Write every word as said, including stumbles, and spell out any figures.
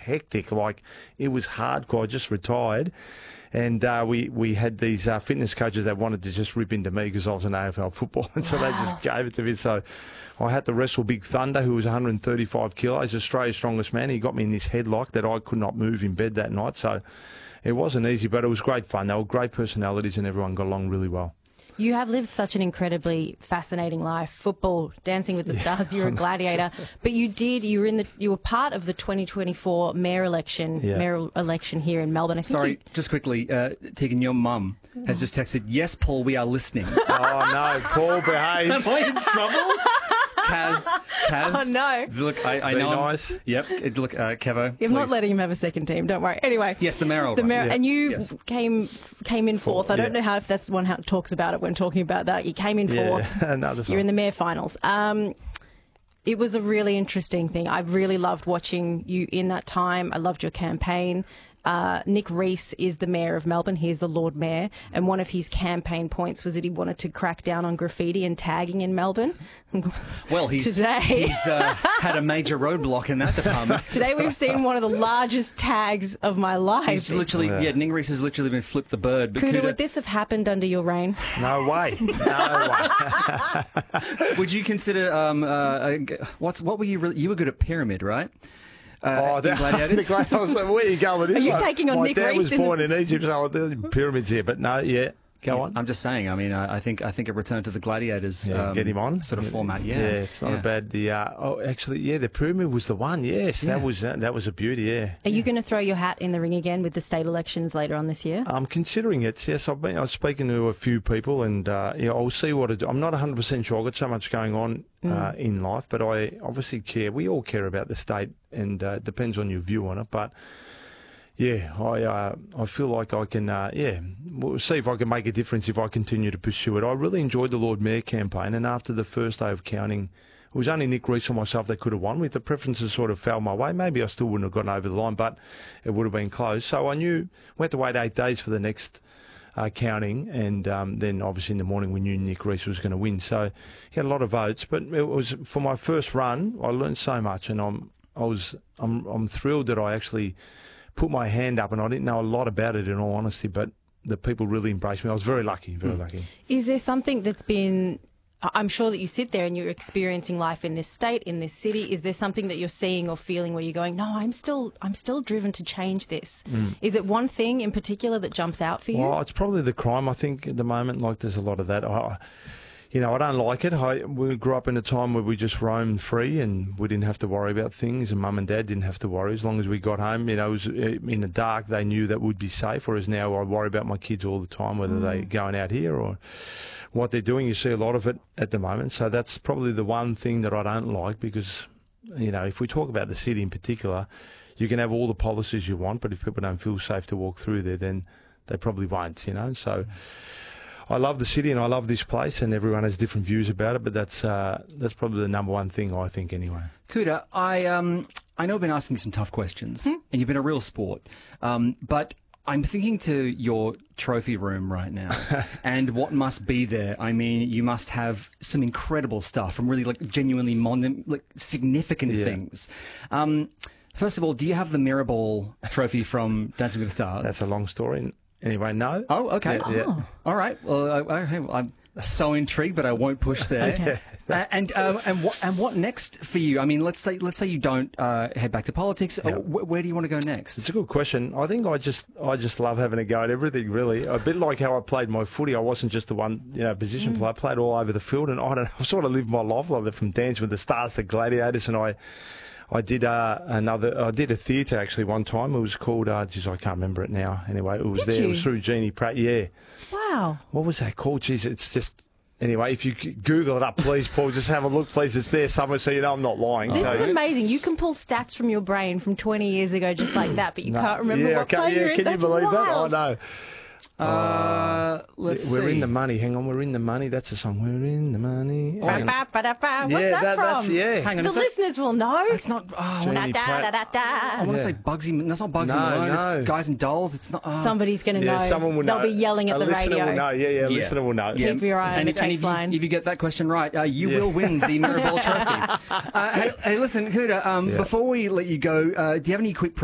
hectic. Like, it was hardcore. I just retired. And uh, we, we had these uh, fitness coaches that wanted to just rip into me because I was an A F L footballer. And so wow. they just gave it to me. So I had to wrestle Big Thunder, who was one hundred thirty-five kilos, Australia's strongest man. He got me in this headlock that I could not move in bed that night. So it wasn't easy, but it was great fun. They were great personalities and everyone got along really well. You have lived such an incredibly fascinating life. Football, Dancing with the Stars, you're a gladiator. But you did, you were in the, you were part of the twenty twenty-four mayor election, yeah. mayor election here in Melbourne. I think Sorry, you... just quickly, uh, Tegan, your mum has just texted, yes, Paul, we are listening. Oh, no, Paul, behave. Am I in trouble? Kaz, Kaz. Oh, no. Look, I, I Be know. nice. I'm, yep. It, look, uh, Kevo. You're not letting him have a second team. Don't worry. Anyway. Yes, the mayoral. The mayor, right. yeah. and you yes. came came in fourth. fourth I don't yeah. know how if that's one how it talks about it when talking about that. You came in fourth. Yeah. no, that's You're right. in the mayor finals. Um, it was a really interesting thing. I really loved watching you in that time. I loved your campaign. Uh, Nick Rees is the mayor of Melbourne. He's the Lord Mayor. And one of his campaign points was that he wanted to crack down on graffiti and tagging in Melbourne. Well, he's, Today. he's uh, had a major roadblock in that department. Today we've seen one of the largest tags of my life. He's literally, yeah, yeah Nick Rees has literally been flipped the bird. But Kuda, would this have happened under your reign? No way. No way. Would you consider, um, uh, what's, what were you, really, you were good at pyramid, right? Uh, oh, that, gladiators? the gladi- I was like, where are you going with this? Are you like, taking on my Nick dad Rees was in born the... in Egypt, so there's pyramids here. But no, yeah, go on. I'm just saying. I mean, I, I think I think a return to the gladiators. Yeah, um, get him on sort of format. Yeah, yeah, it's not yeah. a bad. The uh, oh, actually, yeah, the pyramid was the one. Yes, Yeah. that was uh, that was a beauty. Yeah. Are you going to throw your hat in the ring again with the state elections later on this year? I'm considering it. Yes, I've been. I was speaking to a few people, and uh, yeah, I'll see what I do. I'm not one hundred percent sure. I've got so much going on Mm. uh, in life, but I obviously care. We all care about the state, and uh, it depends on your view on it. But yeah, I uh, I feel like I can. Uh, yeah, we'll see if I can make a difference if I continue to pursue it. I really enjoyed the Lord Mayor campaign, and after the first day of counting, it was only Nick Rees or myself that could have won. With the preferences sort of fell my way, maybe I still wouldn't have gotten over the line, but it would have been close. So I knew we had to wait eight days for the next uh, counting, and um, then obviously in the morning we knew Nick Rees was going to win. So he had a lot of votes, but it was for my first run. I learned so much, and I'm I was I'm I'm thrilled that I actually put my hand up, and I didn't know a lot about it in all honesty, but the people really embraced me. I was very lucky, very mm. lucky. Is there something that's been, I'm sure that you sit there and you're experiencing life in this state, in this city. Is there something that you're seeing or feeling where you're going, no, I'm still I'm still driven to change this? Mm. Is it one thing in particular that jumps out for you? Well, it's probably the crime, I think, at the moment. Like, there's a lot of that. I, You know, I don't like it. I, we grew up in a time where we just roamed free and we didn't have to worry about things, and Mum and Dad didn't have to worry as long as we got home. You know, it was in the dark, they knew that we'd be safe, whereas now I worry about my kids all the time, whether mm. they're going out here or what they're doing. You see a lot of it at the moment. So that's probably the one thing that I don't like because, you know, if we talk about the city in particular, you can have all the policies you want, but if people don't feel safe to walk through there, then they probably won't, you know. So I love the city and I love this place, and everyone has different views about it, but that's uh, that's probably the number one thing, I think, anyway. Kuda, I um I know I've been asking you some tough questions, hmm? and you've been a real sport, um, but I'm thinking to your trophy room right now and what must be there. I mean, you must have some incredible stuff from really like genuinely mon- like significant yeah. things. Um, first of all, do you have the Mirror Ball trophy from Dancing with the Stars? That's a long story. Anyway, no. Oh, okay. Yeah, yeah. Oh. All right. Well, I, I, I'm so intrigued, but I won't push there. Okay. Uh, and um, and what and what next for you? I mean, let's say let's say you don't uh, head back to politics. Yeah. Uh, wh- where do you want to go next? It's a good question. I think I just I just love having a go at everything. Really, a bit like how I played my footy. I wasn't just the one you know position mm. player. I played all over the field, and I don't know. I've sort of lived my life like that, from Dancing with the Stars to Gladiators, and I. I did uh, another. I did a theatre actually one time. It was called. Uh, geez, I can't remember it now. Anyway, it was did there. You? It was through Jeannie Pratt. Yeah. Wow. What was that called? Geez, it's just. Anyway, if you Google it up, please, Paul, just have a look, please. It's there somewhere, so you know I'm not lying. This so, is amazing. You can pull stats from your brain from twenty years ago just like that, but you no, can't remember yeah, what play yeah, you're in. Can That's you believe wild. that? I know. Uh, let's we're see. in the money. Hang on, we're in the money. That's a song. We're in the money. Ba, ba, ba, da, ba. What's yeah, that, that from? That's, yeah. Hang on, the is that- listeners will know. It's not. Oh, I Jeannie wanna- Da, da, da, da, da. I want to Yeah. say Bugsy. That's not Bugsy No, Malone. no. It's Guys and Dolls. It's not. Oh. Somebody's going to Yeah, know. someone will They'll know. be yelling at a the listener radio. Will know. Yeah, yeah, a Yeah. listener will know. Keep your eye on and the if, and text if, you, line. if you get that question right, uh, you Yeah. will win the Mirror Ball trophy. Uh, hey, hey, listen, Kuda. Um, Yeah. Before we let you go, uh, do you have any quick?